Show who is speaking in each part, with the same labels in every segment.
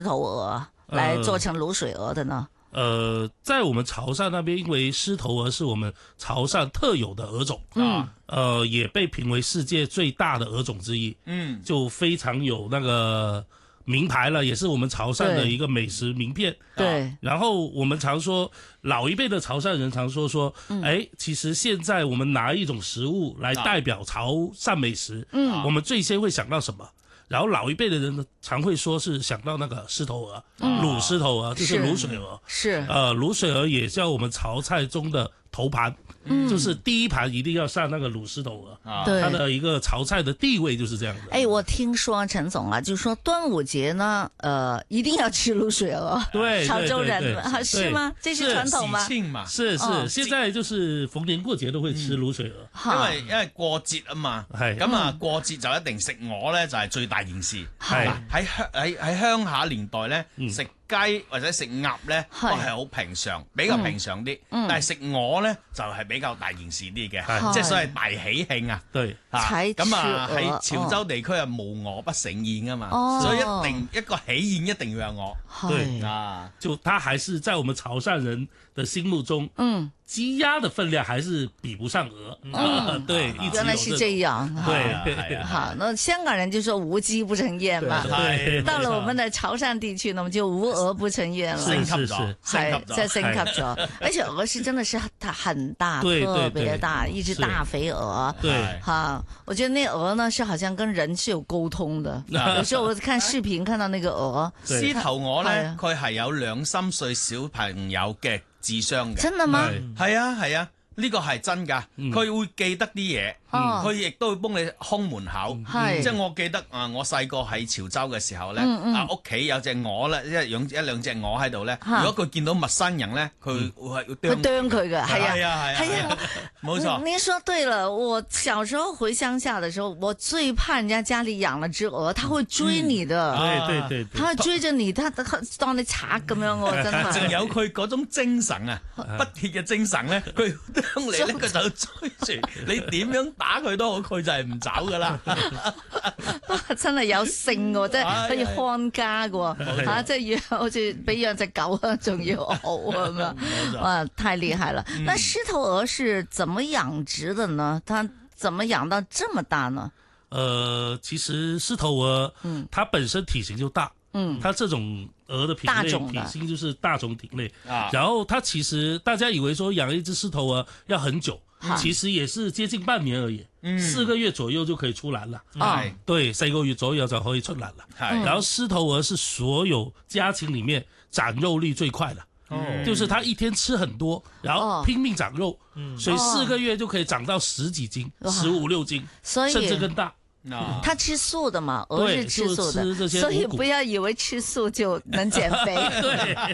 Speaker 1: 头鹅来做成卤水鹅的呢？
Speaker 2: 在我们潮汕那边，因为狮头鹅是我们潮汕特有的鹅种也被评为世界最大的鹅种之一，就非常有那个名牌了，也是我们潮汕的一个美食名片。
Speaker 1: 对，
Speaker 2: 然后我们常说，老一辈的潮汕人常说，其实现在我们拿一种食物来代表潮汕美食，我们最先会想到什么？然后老一辈的人呢，常会说是想到那个狮头鹅，卤狮头鹅就是卤水鹅，
Speaker 1: 是
Speaker 2: 卤水鹅也叫我们潮菜中的头盘，就是第一盘一定要上那个卤狮头鹅，
Speaker 1: 对，
Speaker 2: 它的一个潮菜的地位就是这样的。
Speaker 1: 哎，我听说陈总啊，就说端午节呢，一定要吃卤水鹅，
Speaker 2: 对，
Speaker 1: 潮州人是吗？这是传统吗？
Speaker 2: 是，现在就是逢年過節都會吃卤水鵝，
Speaker 3: 因為過節啊嘛，咁啊過節就一定食鵝咧，就係最大件事。喺鄉下年代咧，食雞或者食鴨咧都係好平常，比較平常啲。但係食鵝咧就係比較大件事啲嘅，即係所謂大喜慶啊。
Speaker 2: 對，
Speaker 3: 咁啊喺潮州地區啊無鵝不成宴啊嘛，所以一定一個喜宴一定要有鵝。
Speaker 2: 對啊，就它還是在我們潮汕人的心目中，雞鴨的分量還是比不上鵝。對，
Speaker 1: 原來是這樣。
Speaker 2: 對，
Speaker 1: 好，那香港人就說無雞不成宴嘛。到了我們的潮汕地區呢，我們就無鵝不成宴了。
Speaker 3: 升級咗，
Speaker 1: 再升級咗。而且鵝是真的是它很大，特別大，一隻大肥鵝。
Speaker 2: 對，
Speaker 1: 哈，我覺得那鵝呢是好像跟人是有溝通的。有時候我看視頻看到那個鵝，
Speaker 3: 獅頭鵝咧，佢係有2-3歲小朋友嘅智商嘅。
Speaker 1: 真的嗎？
Speaker 3: 係啊，呢個係真㗎，佢會記得啲嘢，佢亦都會幫你看門口。即係我記得我細個喺潮州嘅時候咧，屋企有隻鵝咧，一兩隻鵝喺度咧，如果佢見到陌生人咧，佢會
Speaker 1: 啄佢嘅，係
Speaker 3: 啊，冇錯。
Speaker 1: 您說對了，我小時候回鄉下的時候，我最怕人家家裡養了隻鵝，它會追你的。
Speaker 2: 對，
Speaker 1: 它會追着你，它當你賊咁樣喎，真係。
Speaker 3: 仲有佢嗰種精神啊，不鐵嘅精神咧，佢當你咧佢就追住你，點樣打佢都好，佢就係唔走噶啦。
Speaker 1: 真係有性喎，即係可以看家嘅喎，嚇，即係好似比養隻狗仲要好咁樣。哇，太厲害了！那獅頭鵝是怎麼養殖的呢？它怎麼養到這麼大呢？
Speaker 2: 其實獅頭鵝，它本身體型就大，它這種鵝的品類品性就是大種品類，然後它其實大家以為說養一隻獅頭鵝要很久，其實也是接近半年而已，4個月左右就可以出欄了。對，4個月左右就可以出欄了。然後獅頭鵝是所有家禽裡面長肉率最快的。就是它一天吃很多，然後拼命長肉，所以4個月就可以長到10幾斤、15、16斤，甚至更大。
Speaker 1: 它吃素的嘛，鵝是吃素的，所以不要以為吃素就能減肥。
Speaker 2: 對，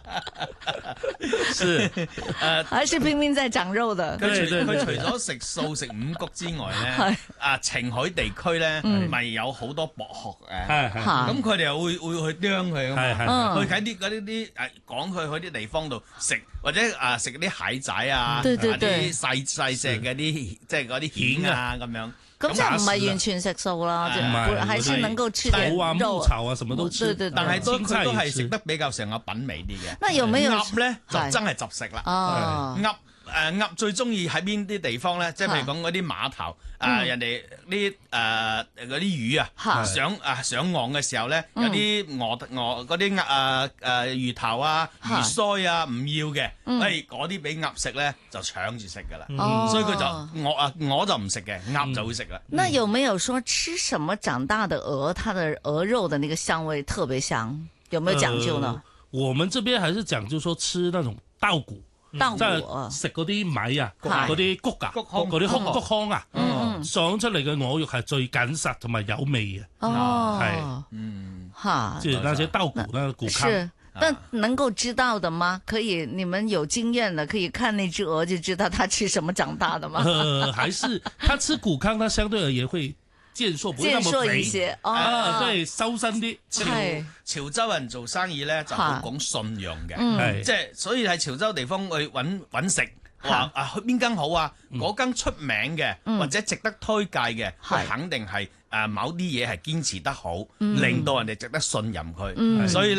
Speaker 2: 是，
Speaker 1: 還是拼命在長肉的。
Speaker 3: 佢除咗食素食五穀之外咧，澄海地區咧咪有好多博學嘅，咁佢哋又會去啄佢啊嘛，去喺啲講佢去啲地方度食，或者食啲蟹仔啊，啲細隻嗰啲即係嗰啲蜆啊咁樣。
Speaker 1: 咁即係唔係完全食素啦，還是能夠吃點肉啊、
Speaker 2: 牧草啊，什麼都吃。
Speaker 1: 對，
Speaker 3: 但係佢都係食得比較上有品味啲嘅。
Speaker 1: 那有沒有
Speaker 3: 鴨咧就真係雜食啦。鴨最中意喺邊啲地方咧？即係譬如講嗰啲碼頭人哋啲嗰啲魚上岸嘅時候咧，有啲鵝嗰啲魚頭啊、魚腮啊唔要嘅，嗰啲俾鴨食咧就搶住食㗎啦。所以佢就鵝就唔食嘅，鴨就會食啦。
Speaker 1: 那有沒有說吃什麼長大的鵝，它的鵝肉的那個香味特別香？有沒有講究呢？
Speaker 2: 我們這邊還是講究說吃那種稻谷。即係食嗰啲米啊，嗰啲穀啊，嗰啲穀糠啊，爽出嚟嘅鵝肉係最緊實同埋有味嘅。係，即係那些稻谷那個穀糠。
Speaker 1: 是，但能夠知道的嗎？可以，你們有經驗的，可以看那隻鵝就知道它吃什麼長大的嗎？
Speaker 2: 還是它吃穀糠，它相對而言會健碩，不會那麼肥。對，收身啲。
Speaker 3: 潮州人做生意咧就好講信用嘅，即係所以喺潮州地方去揾食，話去邊間好啊？嗰間出名嘅或者值得推介嘅，佢肯定係某啲嘢係堅持得好，令到人哋值得信任佢，所以